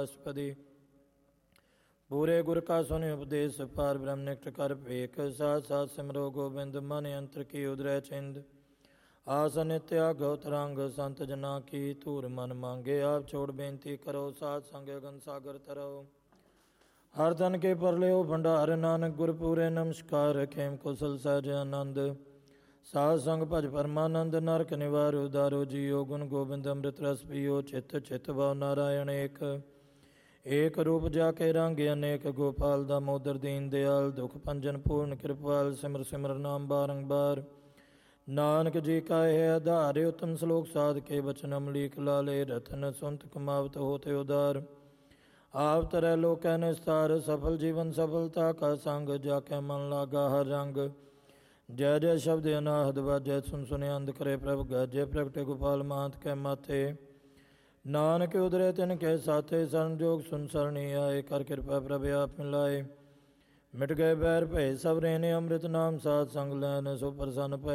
ਅਸ਼ਪਦੀ। ਪੂਰੇ ਗੁਰ ਕਾ ਸੁਨਿ ਉਪਦੇਸ਼ ਪਾਰ ਬ੍ਰਹਮ ਨਿਕਟ ਕਰ ਭੇਖ। ਸਾਥ ਸਾਥ ਸਿਮਰੋ ਗੋਬਿੰਦ ਮਨ ਅੰਤਰ ਕੀ ਉਦਰੈ ਚਿੰਦ। ਆਸ ਨਿਤਿਆ ਗਉ ਤਰੰਗ ਸੰਤ ਜਨਾ ਕੀ ਧੂਰ ਮਨ ਮੰਗੇ। ਆਪ ਛੋੜ ਬੇਨਤੀ ਕਰੋ ਸਾਧ ਸੰਗ ਅਗਨ ਸਾਗਰ ਤਰੋ। ਹਰ ਤਨ ਕੇ ਪਰਲਿਓ ਭੰਡਾਰ ਨਾਨਕ ਗੁਰ ਪੂਰੇ ਨਮਸਕਾਰ। ਖੇਮ ਕੁਸਲ ਸਹਿਜ ਆਨੰਦ ਸਾਧ ਸੰਗ ਭਜ ਪਰਮਾਨੰਦ। ਨਰਕ ਨਿਵਾਰ ਉਦਾਰੋ ਜੀਓ ਗੁਣ ਗੋਬਿੰਦ ਅੰਮ੍ਰਿਤ ਰਸ ਪੀਓ। ਚਿਤ ਚਿਤ ਭਉ ਨਾਰਾਇਣ ਏਕ। ਏਕ ਰੂਪ ਜਾ ਕੇ ਰੰਗ ਅਨੇਕ। ਗੋਪਾਲ ਦਾਮੋਦਰ ਦੀਨ ਦਿਆਲ। ਦੁਖ ਭੰਜਨ ਪੂਰਨ ਕਿਰਪਾਲ। ਸਿਮਰ ਸਿਮਰ ਨਾਮ ਬਾਰੰਬਾਰ। ਨਾਨਕ ਜੀ ਕਾ ਇਹ ਆਧਾਰ। ਉਤਮ ਸਲੋਕ ਸਾਧ ਕੇ ਬਚਨ ਅਮਲੀਕ ਲਾਲੇ। ਰਤਨ ਸੁਨਤ ਕਮਾਵਤ ਹੋਤੇ ਉਦਾਰ। ਆਪ ਤਰੈ ਲੋਕੈ ਨਿਸਤਾਰ। ਸਫਲ ਜੀਵਨ ਸਫਲਤਾ ਕਾ ਸੰਗ। ਜਾ ਕੇ ਮਨ ਲਾਗਾ ਹਰ ਰੰਗ। ਜੈ ਜੈ ਸ਼ਬਦ ਅਨਾਹਦ ਵਾਜੈ। ਸੁਨ ਸੁਨਿ ਅੰਧ ਕਰੇ ਪ੍ਰਭ ਗਾਜੈ। ਪ੍ਰਗਟੇ ਗੋਪਾਲ ਮਹੰਤ ਕੈ ਮਾਥੇ। ਨਾਨਕ ਉਦਰੇ ਤਿਨ ਕੇ ਸਾਥੇ। ਸਰਨਜੋਗ ਸੁਨ ਸਰਣੀ ਆਏ। ਕਰ ਕਿਰਪਾ ਪ੍ਰਭ ਆਪ ਮਿਲਾਏ। ਮਿਟ ਗਏ ਬੈਰ ਭਏ ਸਭ ਰੇਨੇ। ਅੰਮ੍ਰਿਤ ਨਾਮ ਸਾਧ ਸੰਗ ਲੈਨ। ਸੋ ਪ੍ਰਸੰਨ ਭਏ